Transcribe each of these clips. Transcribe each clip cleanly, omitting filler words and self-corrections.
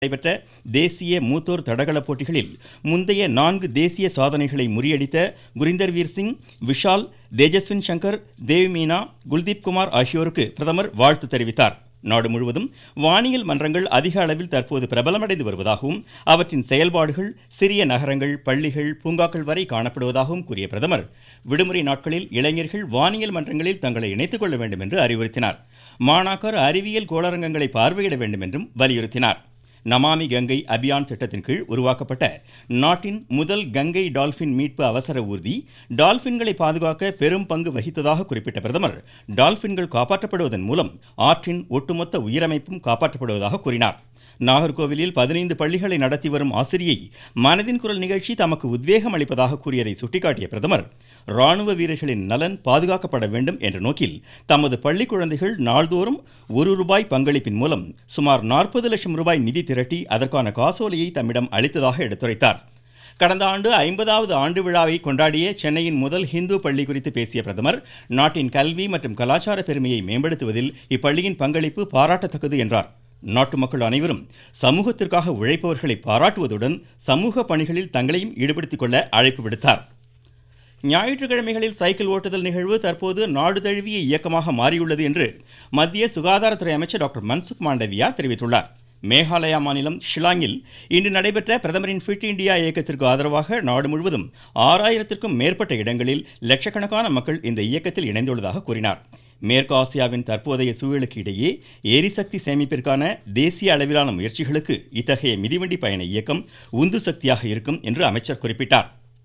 நடைபெற்ற தேசிய மூத்தோர் தடகள போட்டிகளில் முந்தைய 4 தேசிய சாதனைகளை முறியடித்த குரிந்தர்வீர் சிங், விஷால், தேஜஸ்வின் சங்கர், தேவ்மீனா, குல்தீப் குமார் ஆகியோருக்கு பிரதமர் வாழ்த்து தெரிவித்தார். நாடு முழுவதும் வானியல் மன்றங்கள் அதிக அளவில் தற்போது பிரபலமடைந்து வருவதாகவும் அவற்றின் செயல்பாடுகள் சிறிய நகரங்கள், பள்ளிகள், பூங்காக்கள் வரை காணப்படுவதாகவும் கூறிய பிரதமர், விடுமுறை நாட்களில் இளைஞர்கள் வானியல் மன்றங்களில் தங்களை இணைத்துக் கொள்ள வேண்டும் என்று அறிவுறுத்தினார். மாணாக்கர் அறிவியல் கோளரங்கங்களை பார்வையிட வேண்டும் என்றும் வலியுறுத்தினார். நமாமி கங்கை அபியான் திட்டத்தின் கீழ் உருவாக்கப்பட்ட நாட்டின் முதல் கங்கை டால்பின் மீட்பு அவசர ஊர்தி டால்பின்களை பாதுகாக்க பெரும் பங்கு வகித்ததாக குறிப்பிட்ட பிரதமர், டால்பின்கள் காப்பாற்றப்படுவதன் மூலம் ஆற்றின் ஒட்டுமொத்த உயிரமைப்பும் காப்பாற்றப்படுவதாக கூறினார். நாகர்கோவிலில் 15 பள்ளிகளை நடத்தி வரும் ஆசிரியை மனதின் குரல் நிகழ்ச்சி தமக்கு உத்வேகம் அளிப்பதாக கூறியதை சுட்டிக்காட்டிய பிரதமர், ராணுவ வீரர்களின் நலன் பாதுகாக்கப்பட வேண்டும் என்ற நோக்கில் தமது பள்ளி குழந்தைகள் நாள்தோறும் ₹1 பங்களிப்பின் மூலம் சுமார் 40 லட்சம் ரூபாய் நிதி திரட்டி அதற்கான காசோலையை தம்மிடம் அளித்ததாக எடுத்துரைத்தார். கடந்த ஆண்டு 50வது ஆண்டு விழாவை கொண்டாடிய சென்னையின் முதல் ஹிந்து பள்ளி குறித்து பேசிய பிரதமர், நாட்டின் கல்வி மற்றும் கலாச்சார பெருமையை மேம்படுத்துவதில் இப்பள்ளியின் பங்களிப்பு பாராட்டத்தக்கது என்றார். நாட்டு மக்கள் அனைவரும் சமூகத்திற்காக உழைப்பவர்களை பாராட்டுவதுடன் சமூக பணிகளில் தங்களையும் ஈடுபடுத்திக் கொள்ள அழைப்பு விடுத்தார். ஞாயிற்றுக்கிழமைகளில் சைக்கிள் ஓட்டுதல் நிகழ்வு தற்போது நாடு தழுவிய இயக்கமாக மாறியுள்ளது என்று மத்திய சுகாதாரத்துறை அமைச்சர் டாக்டர் மன்சுக் மாண்டவியா தெரிவித்துள்ளார். மேகாலயா மாநிலம் ஷிலாங்கில் இன்று நடைபெற்ற பிரதமரின் ஃபிட் இண்டியா இயக்கத்திற்கு ஆதரவாக நாடு முழுவதும் 6000க்கும் மேற்பட்ட இடங்களில் லட்சக்கணக்கான மக்கள் இந்த இயக்கத்தில் இணைந்துள்ளதாக கூறினார். மேற்கு ஆசியாவின் தற்போதைய சூழலுக்கு இடையே எரிசக்தி சேமிப்பிற்கான தேசிய அளவிலான முயற்சிகளுக்கு இத்தகைய மிதிவண்டி பயண இயக்கம் உந்து சக்தியாக இருக்கும் என்று அமைச்சர் குறிப்பிட்டார்.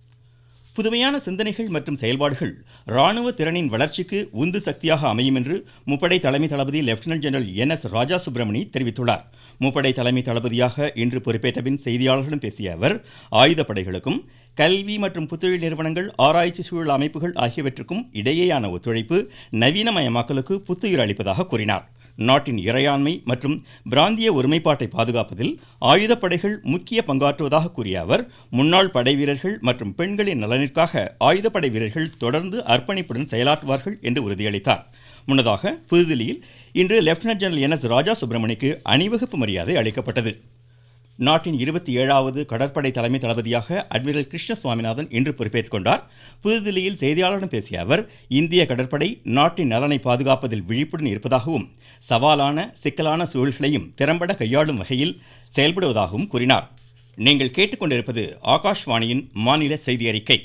புதுமையான சிந்தனைகள் மற்றும் செயல்பாடுகள் ராணுவ திறனின் வளர்ச்சிக்கு உந்து சக்தியாக அமையும் என்று முப்படை தலைமை தளபதி லெப்டினன்ட் ஜெனரல் NS ராஜா சுப்பிரமணி தெரிவித்துள்ளார். முப்படை தலைமை தளபதியாக இன்று பொறுப்பேற்ற பின் செய்தியாளர்களிடம் பேசிய அவர், ஆயுதப்படைகளுக்கும் கல்வி மற்றும் புத்தொழில் நிறுவனங்கள், ஆராய்ச்சி சூழல் அமைப்புகள் ஆகியவற்றுக்கும் இடையேயான ஒத்துழைப்பு நவீனமயமாக்கலுக்கு புத்துயிர் அளிப்பதாக கூறினார். நாட்டின் இறையாண்மை மற்றும் பிராந்திய ஒருமைப்பாட்டை பாதுகாப்பதில் ஆயுதப்படைகள் முக்கிய பங்காற்றுவதாக கூறிய அவர், முன்னாள் படை வீரர்கள் மற்றும் பெண்களின் நலனிற்காக ஆயுதப்படை வீரர்கள் தொடர்ந்து அர்ப்பணிப்புடன் செயலாற்றுவார்கள் என்று உறுதியளித்தார். முன்னதாக புதுதில்லியில் இன்று லெப்டினன்ட் ஜெனரல் NS ராஜா சுப்பிரமணிக்கு அணிவகுப்பு மரியாதை அளிக்கப்பட்டது. நாட்டின் 27வது கடற்படை தலைமை தளபதியாக அட்மிரல் கிருஷ்ண சுவாமிநாதன் இன்று பொறுப்பேற்றுக் கொண்டார். புதுதில்லியில் செய்தியாளர்களிடம் பேசிய அவர், இந்திய கடற்படை நாட்டின் நலனை பாதுகாப்பதில் விழிப்புடன் இருப்பதாகவும் சவாலான சிக்கலான சூழல்களையும் திறம்பட கையாளும் வகையில் செயல்படுவதாகவும் கூறினார். நீங்கள் கேட்டுக்கொண்டிருப்பது ஆகாஷ்வாணியின் மாநில செய்தி அறிக்கை.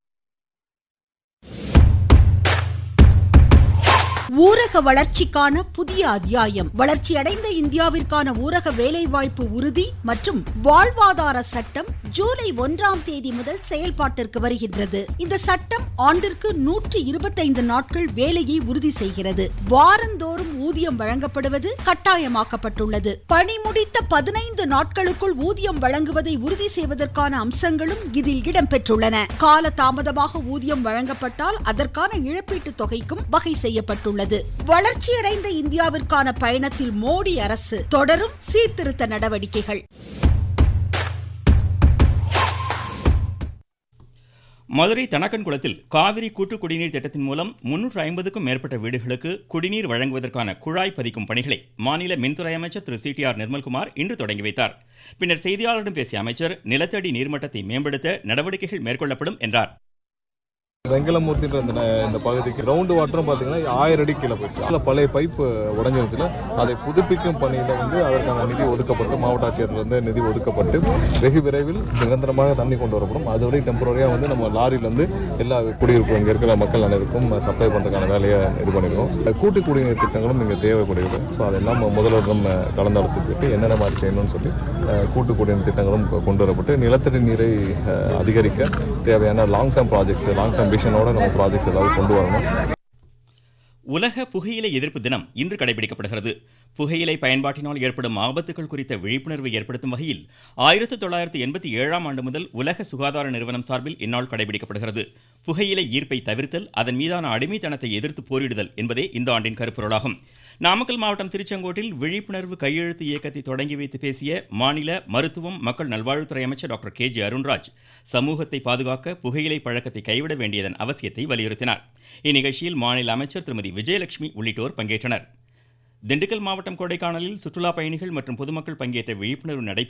ஊரக வளர்ச்சிக்கான புதிய அத்தியாயம். வளர்ச்சியடைந்த இந்தியாவிற்கான ஊரக வேலைவாய்ப்பு உறுதி மற்றும் வாழ்வாதார சட்டம் ஜூலை 1ஆம் தேதி முதல் செயல்பாட்டிற்கு வருகின்றது. இந்த சட்டம் ஆண்டிற்கு 125 நாட்கள் வேலையை உறுதி செய்கிறது. வாரந்தோறும் ஊதியம் வழங்கப்படுவது கட்டாயமாக்கப்பட்டுள்ளது. பணி முடித்த 15 நாட்களுக்குள் ஊதியம் வழங்குவதை உறுதி செய்வதற்கான அம்சங்களும் இதில் இடம்பெற்றுள்ளன. கால தாமதமாக ஊதியம் வழங்கப்பட்டால் அதற்கான இழப்பீட்டுத் தொகைக்கும் வகை செய்யப்பட்டுள்ளது. வளர்ச்சியடைந்த இந்தியாவிற்கான பயணத்தில் மோடி அரசு தொடரும் சீர்திருத்த நடவடிக்கைகள். மதுரை தனக்கன்குளத்தில் காவிரி கூட்டு குடிநீர் திட்டத்தின் மூலம் 350க்கும் மேற்பட்ட வீடுகளுக்கு குடிநீர் வழங்குவதற்கான குழாய் பதிக்கும் பணிகளை மாநில மின்துறை அமைச்சர் திரு CTR நிர்மல்குமார் இன்று தொடங்கி வைத்தார். பின்னர் செய்தியாளர்களிடம் பேசிய அமைச்சர், நிலத்தடி நீர்மட்டத்தை மேம்படுத்த நடவடிக்கைகள் மேற்கொள்ளப்படும் என்றார். வெங்கலமூர்த்தின்ற இந்த பகுதிக்கு கிரவுண்ட் வாட்டரும் பாத்தீங்கன்னா 1000 அடி கீழே போயிடுச்சு. அதுல பழைய பைப் உடஞ்சிருச்சுல, அதை புதுப்பிக்கும் பணியில அதற்கான நிதி ஒதுக்கப்பட்டு மாவட்ட ஆட்சியர்ல நிதி ஒதுக்கப்பட்டு வெகு விரைவில் நிரந்தரமாக தண்ணி கொண்டு வரப்படும். அதுவரை டெம்பரரியா நம்ம லாரியில எல்லா குடியிருப்பு இங்க இருக்கிற மக்கள் அனைவருக்கும் சப்ளை பண்றதுக்கான வேலையை இது பண்ணிருக்கோம். கூட்டு குடிநீர் திட்டங்களும் இங்க தேவைப்படுகிறது. ஸோ அதெல்லாம் முதல்வரிடம் கலந்தாலோசித்து என்னென்ன மாதிரி செய்யணும்னு சொல்லி கூட்டு குடிநீர் திட்டங்களும் கொண்டு வரப்பட்டு நிலத்தடி நீரை அதிகரிக்க தேவையான long term projects, long term நம்ம ப்ராஜெக்ட்ஸ் ஏதாவது கொண்டு வரணும். உலக புகையிலை எதிர்ப்பு தினம் இன்று கடைபிடிக்கப்படுகிறது. புகையிலை பயன்பாட்டினால் ஏற்படும் ஆபத்துகள் குறித்த விழிப்புணர்வை ஏற்படுத்தும் வகையில் 1987ஆம் ஆண்டு முதல் உலக சுகாதார நிறுவனம் சார்பில் இந்நாள் கடைபிடிக்கப்படுகிறது. புகையிலை ஈர்ப்பை தவிர்த்தல், அதன் மீதான அடிமைத்தனத்தை எதிர்த்து போரிடுதல் என்பதே இந்த ஆண்டின் கருப்பொருளாகும். நாமக்கல் மாவட்டம் திருச்செங்கோட்டில் விழிப்புணர்வு கையெழுத்து இயக்கத்தை தொடங்கி வைத்து பேசிய மாநில மருத்துவம் மக்கள் நல்வாழ்வுத்துறை அமைச்சர் டாக்டர் KG அருண்ராஜ், சமூகத்தை பாதுகாக்க புகையிலை பழக்கத்தை கைவிட வேண்டியதன் அவசியத்தை வலியுறுத்தினார். இந்நிகழ்ச்சியில் மாநில அமைச்சர் திருமதி விஜயலட்சுமி உள்ளிட்டோர் பங்கேற்றனர். திண்டுக்கல் மாவட்டம் கொடைக்கானலில் சுற்றுலா பயணிகள் மற்றும் பொதுமக்கள் பங்கேற்ற விழிப்புணர்வு நடைபெற்றது.